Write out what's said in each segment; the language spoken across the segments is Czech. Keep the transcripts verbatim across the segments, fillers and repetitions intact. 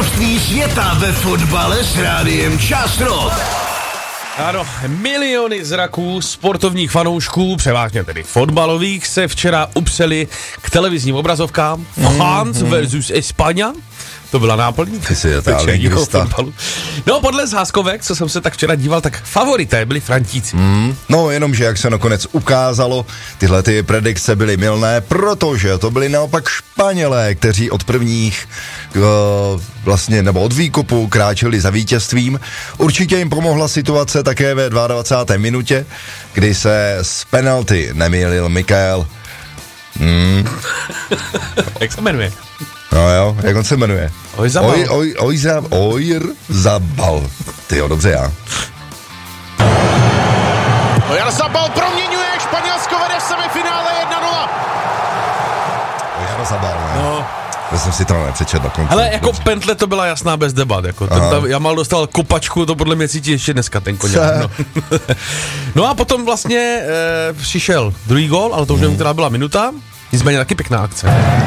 Mistrovství světa ve fotbale s rádiem Čas Rock. Ano, miliony zraků sportovních fanoušků, převážně tedy fotbalových, se včera upřeli k televizním obrazovkám. France mm-hmm. versus España. To byla náplň večerního fotbalu. No, podle zháskovek, co jsem se tak včera díval, tak favorité byli Frantíci. Mm, no, jenomže jak se nakonec ukázalo, tyhle ty predikce byly mylné, protože to byli naopak Španělé, kteří od prvních uh, vlastně, nebo od výkupu kráčeli za vítězstvím. Určitě jim pomohla situace také ve dvacáté druhé minutě, kdy se z penalty nemýlil Mikael. Mm. Jak se jmenuje? No jo, jak on se jmenuje? Ojzabal. Oj, oj, ojza, Ojarzabal. Tyjo, dobře já. Ojarzabal proměňuje, Španělsko vede v semifinále jedna nula. Ojarzabal, ne? No. Já jsem si to nepřečetl. Ale jako dobře. Pentle to byla jasná bez debat. Jako. Ten, ta, Jamal dostal kopačku, to podle mě cítí ještě dneska ten koněk. No. No a potom vlastně e, přišel druhý gól, ale to už nevím, která byla minuta. Nicméně taky pěkná akce.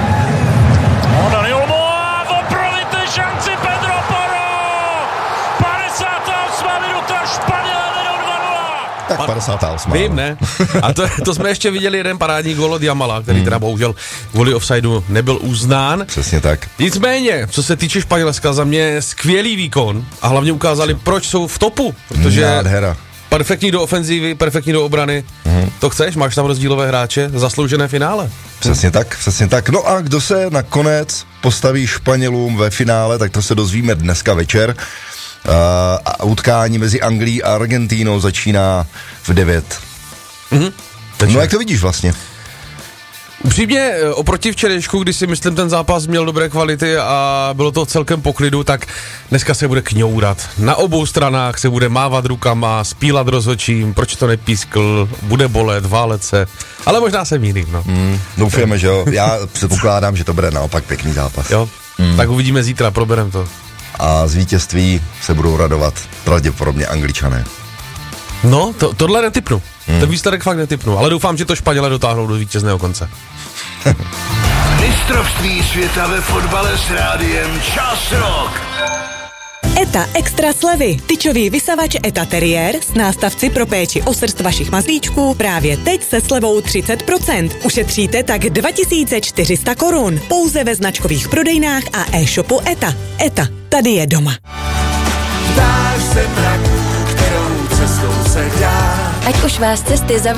Šanci Pedro Porro! padesátá osmá minuta, Španělé vedou dva nula. Tak padesátá osmá Vím, ne? A to, to jsme ještě viděli jeden parádní gól od Jamala, který hmm. teda bohužel kvůli offsideu nebyl uznán. Přesně tak. Nicméně, co se týče Španělska, za mě skvělý výkon a hlavně ukázali, proč jsou v topu, protože nádhera. Perfektní do ofenzívy, perfektní do obrany. Hmm. To chceš? Máš tam rozdílové hráče, zasloužené finále. Přesně tak, přesně tak. No a kdo se nakonec postaví Španělům ve finále, tak to se dozvíme dneska večer. Uh, a utkání mezi Anglií a Argentínou začíná v devět. Mm-hmm. No jak to vidíš vlastně? Upřímně, oproti včerejšku, kdy si myslím ten zápas měl dobré kvality a bylo to celkem poklidu, tak dneska se bude kňourat. Na obou stranách se bude mávat rukama, spílat rozhodčím, proč to nepískl, bude bolet, válet se, ale možná se mýlím, no. Mm, doufujeme, že jo. Já předpokládám, že to bude naopak pěkný zápas. Jo, mm. Tak uvidíme zítra, proberem to. A z vítězství se budou radovat pravděpodobně Angličané. No, to, tohle netipnu. Hmm. Ten výsledek fakt netipnu, ale doufám, že to Španělé dotáhnou do vítězného konce. Mistrovství světa ve fotbale s rádiem Čas Rock. ETA Extra slevy. Tyčový vysavač ETA Terrier s nástavci pro péči o srst vašich mazlíčků právě teď se slevou třicet procent. Ušetříte tak dva tisíce čtyři sta korun. Pouze ve značkových prodejnách a e-shopu ETA. ETA, tady je doma. Dáš se mraku, kterou cestou se dá. Ať už vás cesty